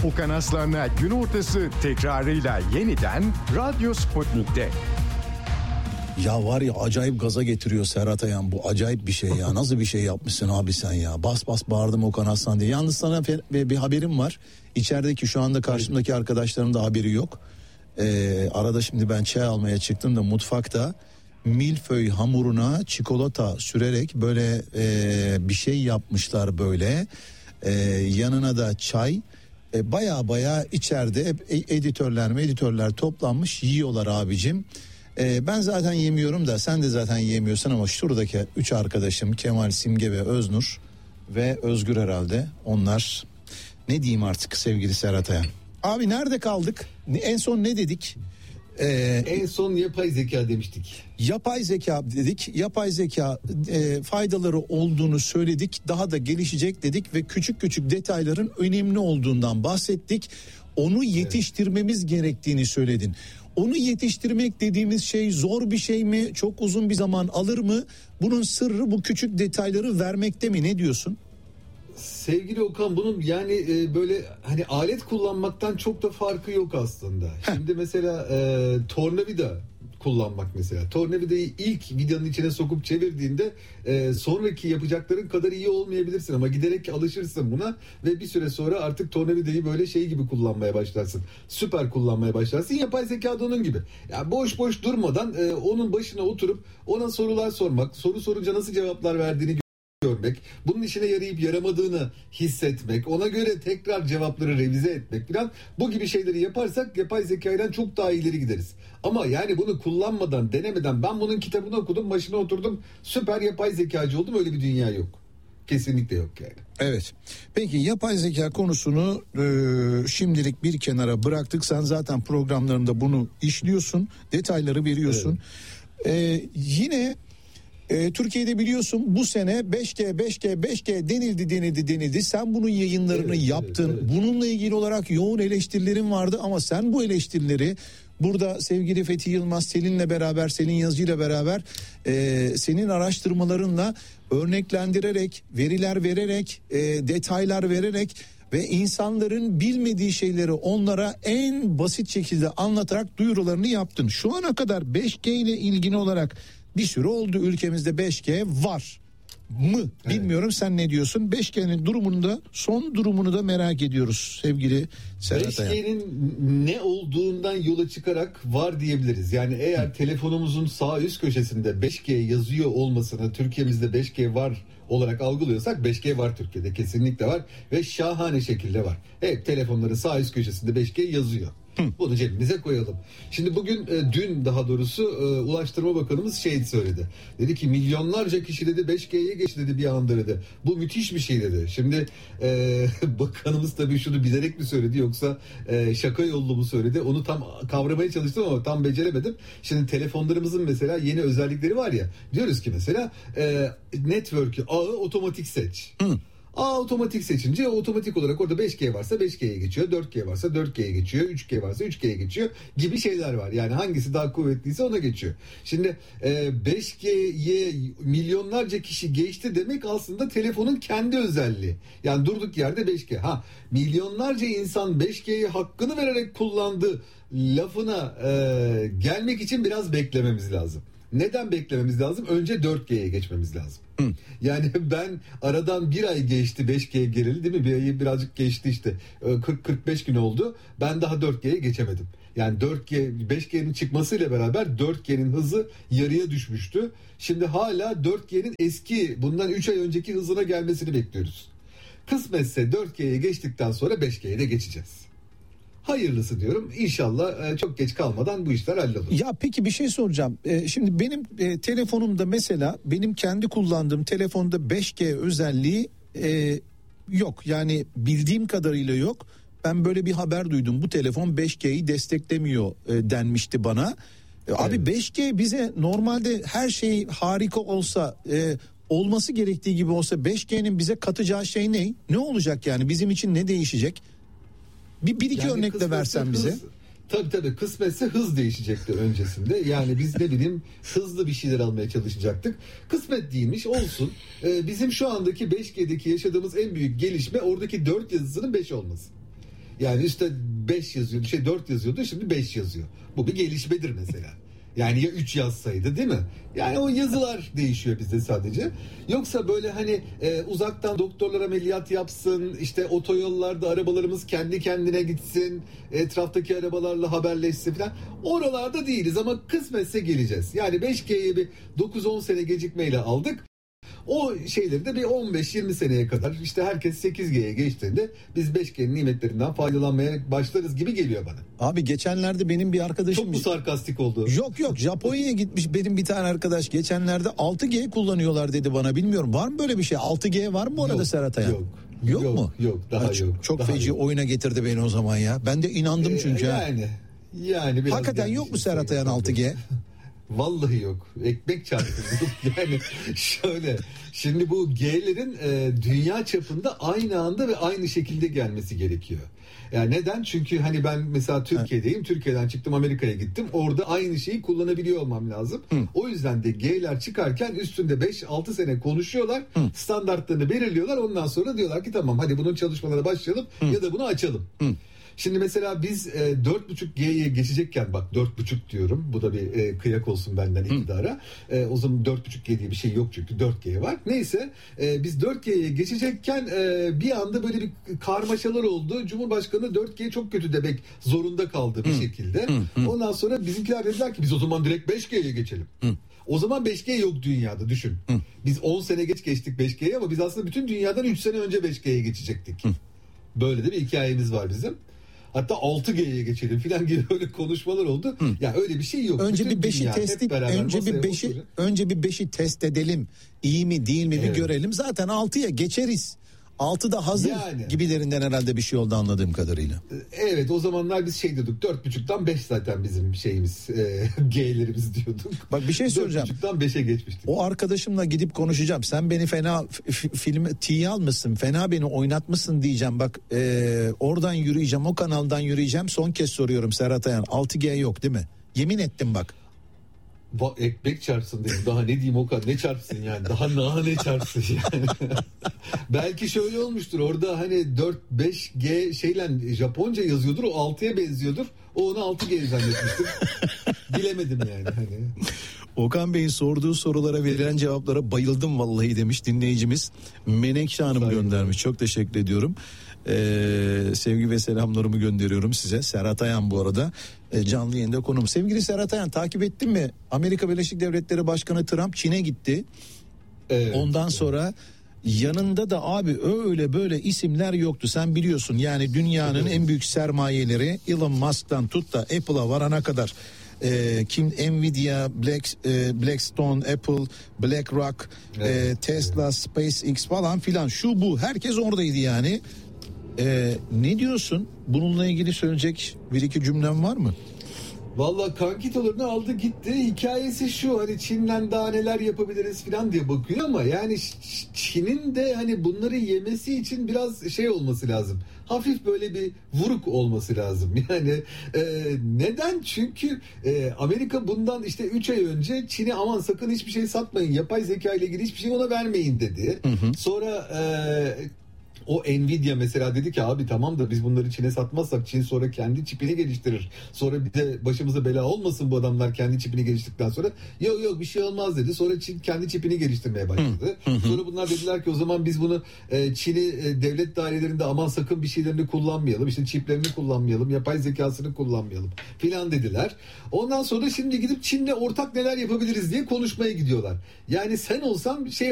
Okan Aslan'la gün ortası tekrarıyla yeniden Radyo Sputnik'te. Ya var ya, acayip gaza getiriyor Serhat Ayan, bu acayip bir şey ya. Nasıl bir şey yapmışsın abi sen ya. Bas bas bağırdım Okan Aslan diye. Yalnız sana bir haberim var. İçerideki şu anda karşımdaki arkadaşlarım da haberi yok. Arada şimdi ben çay almaya çıktım da mutfakta milföy hamuruna çikolata sürerek böyle bir şey yapmışlar böyle. Yanına da çay. Baya içeride editörler toplanmış yiyorlar abicim. Ben zaten yemiyorum da sen de zaten yemiyorsun ama şuradaki 3 arkadaşım Kemal, Simge ve Öznur ve Özgür herhalde, onlar ne diyeyim artık sevgili Serhat Ayan. Abi nerede kaldık? En son ne dedik? En son yapay zeka demiştik. Yapay zeka dedik. Yapay zeka faydaları olduğunu söyledik. Daha da gelişecek dedik ve küçük küçük detayların önemli olduğundan bahsettik. Onu yetiştirmemiz gerektiğini söyledin. Onu yetiştirmek dediğimiz şey zor bir şey mi? Çok uzun bir zaman alır mı? Bunun sırrı bu küçük detayları vermekte mi? Ne diyorsun? Sevgili Okan, bunun yani böyle hani alet kullanmaktan çok da farkı yok aslında. Şimdi mesela tornavida kullanmak mesela. Tornavidayı ilk vidanın içine sokup çevirdiğinde sonraki yapacakların kadar iyi olmayabilirsin ama giderek alışırsın buna ve bir süre sonra artık tornavidayı böyle şey gibi kullanmaya başlarsın. Süper kullanmaya başlarsın. Yapay zeka da onun gibi. Ya boş boş durmadan onun başına oturup ona sorular sormak, soru sorunca nasıl cevaplar verdiğini görmek, bunun işine yarayıp yaramadığını hissetmek, ona göre tekrar cevapları revize etmek falan, bu gibi şeyleri yaparsak yapay zekayla çok daha ileri gideriz. Ama yani bunu kullanmadan, denemeden, ben bunun kitabını okudum, başına oturdum, süper yapay zekacı oldum, öyle bir dünya yok. Kesinlikle yok yani. Evet. Peki yapay zeka konusunu şimdilik bir kenara bıraktık. Sen zaten programlarında bunu işliyorsun, detayları veriyorsun. Evet. Yine Türkiye'de biliyorsun bu sene 5G denildi. Sen bunun yayınlarını yaptın. Evet. Bununla ilgili olarak yoğun eleştirilerin vardı ama sen bu eleştirileri burada sevgili Fethi Yılmaz, Selin'le beraber, Selin Yazıcı'yla beraber senin araştırmalarınla örneklendirerek, veriler vererek, detaylar vererek ve insanların bilmediği şeyleri onlara en basit şekilde anlatarak duyurularını yaptın. Şu ana kadar 5G ile ilgili olarak bir süre oldu ülkemizde 5G var mı? Bilmiyorum, sen ne diyorsun? 5G'nin durumunda, son durumunu da merak ediyoruz sevgili Serhat Ayan. 5G'nin ne olduğundan yola çıkarak var diyebiliriz. Yani eğer telefonumuzun sağ üst köşesinde 5G yazıyor olmasını Türkiye'mizde 5G var olarak algılıyorsak 5G var Türkiye'de, kesinlikle var ve şahane şekilde var. Evet, telefonların sağ üst köşesinde 5G yazıyor. Bunu cebimize koyalım. Şimdi bugün, dün daha doğrusu Ulaştırma Bakanımız söyledi. Dedi ki milyonlarca kişi dedi 5G'ye geçti dedi bir anda dedi. Bu müthiş bir şey dedi. Şimdi bakanımız tabii şunu bilerek mi söyledi yoksa şaka yollu mu söyledi? Onu tam kavramaya çalıştım ama tam beceremedim. Şimdi telefonlarımızın mesela yeni özellikleri var ya. Diyoruz ki mesela network'ü, ağı otomatik seç. Otomatik seçince otomatik olarak orada 5G varsa 5G'ye geçiyor, 4G varsa 4G'ye geçiyor, 3G varsa 3G'ye geçiyor gibi şeyler var. Yani hangisi daha kuvvetliyse ona geçiyor. Şimdi 5G'ye milyonlarca kişi geçti demek aslında telefonun kendi özelliği. Yani durduk yerde 5G. Milyonlarca insan 5G'yi hakkını vererek kullandı lafına gelmek için biraz beklememiz lazım. Neden beklememiz lazım? Önce 4G'ye geçmemiz lazım. Yani ben aradan bir ay geçti 5G geleli, değil mi? Bir ayı birazcık geçti işte. 40-45 gün oldu. Ben daha 4G'ye geçemedim. Yani 5G'nin çıkmasıyla beraber 4G'nin hızı yarıya düşmüştü. Şimdi hala 4G'nin eski, bundan 3 ay önceki hızına gelmesini bekliyoruz. Kısmetse 4G'ye geçtikten sonra 5G'ye de geçeceğiz. Hayırlısı diyorum. İnşallah çok geç kalmadan bu işler hallolur. Ya peki bir şey soracağım. Şimdi benim telefonumda mesela, benim kendi kullandığım telefonda 5G özelliği yok. Yani bildiğim kadarıyla yok. Ben böyle bir haber duydum. Bu telefon 5G'yi desteklemiyor denmişti bana. Abi 5G bize normalde her şey harika olsa, olması gerektiği gibi olsa 5G'nin bize katacağı şey ne? Ne olacak yani? Bizim için ne değişecek? Bir iki örnek de versen bize. Tabii kısmetse hız değişecekti öncesinde. Yani biz ne bileyim hızlı bir şeyler almaya çalışacaktık. Kısmet değilmiş, olsun. Bizim şu andaki 5G'deki yaşadığımız en büyük gelişme oradaki 4 yazısının 5 olması. Yani üstte 5 yazıyordu, 4 yazıyordu, şimdi 5 yazıyor. Bu bir gelişmedir mesela. Yani ya 3 yazsaydı, değil mi? Yani o yazılar değişiyor bizde sadece. Yoksa böyle hani uzaktan doktorlar ameliyat yapsın, işte otoyollarda arabalarımız kendi kendine gitsin, etraftaki arabalarla haberleşsin falan. Oralarda değiliz ama kısmetse geleceğiz. Yani 5G'ye bir 9-10 sene gecikmeyle aldık. O şeyleri de bir 15-20 seneye kadar, işte herkes 8G'ye geçtiğinde biz 5G'nin nimetlerinden faydalanmaya başlarız gibi geliyor bana. Abi geçenlerde benim bir arkadaşım... Çok mu sarkastik oldu? Yok Japonya'ya gitmiş benim bir tane arkadaş, geçenlerde 6G kullanıyorlar dedi bana, bilmiyorum var mı böyle bir şey? 6G var mı bu arada Yok, Serhat Ayan? Yok mu? Yok, daha yok. Çok daha feci yok. oyuna getirdi beni o zaman ya. Ben de inandım çünkü. Yani biraz hakikaten yok mu Serhat Ayan 6G? Vallahi yok. Ekmek çarptı. Yani şöyle, şimdi bu G'lerin dünya çapında aynı anda ve aynı şekilde gelmesi gerekiyor. Yani neden? Çünkü hani ben mesela Türkiye'deyim. Türkiye'den çıktım, Amerika'ya gittim. Orada aynı şeyi kullanabiliyor olmam lazım. O yüzden de G'ler çıkarken üstünde 5-6 sene konuşuyorlar. Standartlarını belirliyorlar. Ondan sonra diyorlar ki tamam, hadi bunun çalışmalarına başlayalım ya da bunu açalım. Şimdi mesela biz 4.5G'ye geçecekken, bak 4.5 diyorum, bu da bir kıyak olsun benden iktidara. O zaman 4.5G diye bir şey yok çünkü 4G var. Neyse biz 4G'ye geçecekken bir anda böyle bir karmaşalar oldu. Cumhurbaşkanı 4G çok kötü demek zorunda kaldı bir şekilde. Ondan sonra bizimkiler dediler ki biz o zaman direkt 5G'ye geçelim. O zaman 5G yok dünyada, düşün. Biz 10 sene geç geçtik 5G'ye ama biz aslında bütün dünyadan 3 sene önce 5G'ye geçecektik. Böyle de bir hikayemiz var bizim. Hatta 6G'ye geçelim falan gibi öyle konuşmalar oldu. Ya öyle bir şey yok. Önce bütün bir 5'i önce bir 5'i test edelim. İyi mi değil mi bir görelim. Zaten 6'ya geçeriz. 6'da hazır gibilerinden herhalde bir şey oldu anladığım kadarıyla. Evet, o zamanlar biz şey diyorduk, 4.5'tan 5 zaten bizim şeyimiz, G'lerimiz diyorduk. Bak bir şey söyleyeceğim. 4.5'tan 5'e geçmiştik. O arkadaşımla gidip konuşacağım. Sen beni fena filme tiye almışsın, fena beni oynatmışsın diyeceğim. Bak oradan yürüyeceğim, o kanaldan yürüyeceğim. Son kez soruyorum Serhat Ayan, 6G yok değil mi? Yemin ettim bak. Ekmek çarpsın dedim. Daha ne diyeyim, o kadar ne çarpsın yani. Daha ne çarpsın yani. Belki şöyle olmuştur. Orada hani 4-5G şeyle Japonca yazıyordur. O 6'ya benziyordur. O onu 6G zannetmiştir. Bilemedim yani hani. Okan Bey'in sorduğu sorulara verilen cevaplara bayıldım vallahi demiş dinleyicimiz. Menekşe Hanım göndermiş. Çok teşekkür ediyorum. Sevgi ve selamlarımı gönderiyorum size. Serhat Ayan bu arada canlı yayında konuğum. Sevgili Serhat Ayan, takip ettin mi? Amerika Birleşik Devletleri Başkanı Trump Çin'e gitti. Ondan sonra yanında da abi öyle böyle isimler yoktu. Sen biliyorsun yani dünyanın en büyük sermayeleri Elon Musk'tan tut da Apple'a varana kadar. Nvidia, Blackstone, Apple, BlackRock, Tesla, SpaceX falan filan, şu bu herkes oradaydı yani. Ne diyorsun? Bununla ilgili söyleyecek bir iki cümlem var mı? Vallahi kankitolarını aldı gitti. Hikayesi şu, hani Çin'den daha neler yapabiliriz falan diye bakıyor ama yani Çin'in de hani bunları yemesi için biraz şey olması lazım. Hafif böyle bir vuruk olması lazım. Yani neden? Çünkü Amerika bundan işte 3 ay önce Çin'e aman sakın hiçbir şey satmayın, yapay zeka ile ilgili hiçbir şey ona vermeyin dedi. Sonra o Nvidia mesela dedi ki abi tamam da biz bunları Çin'e satmazsak Çin sonra kendi çipini geliştirir. Sonra bir de başımıza bela olmasın bu adamlar kendi çipini geliştirdikten sonra. Yok bir şey olmaz dedi. Sonra Çin kendi çipini geliştirmeye başladı. Sonra bunlar dediler ki o zaman biz bunu Çin'i devlet dairelerinde aman sakın bir şeylerini kullanmayalım. İşte çiplerini kullanmayalım. Yapay zekasını kullanmayalım filan dediler. Ondan sonra şimdi gidip Çin'le ortak neler yapabiliriz diye konuşmaya gidiyorlar. Yani sen olsan şey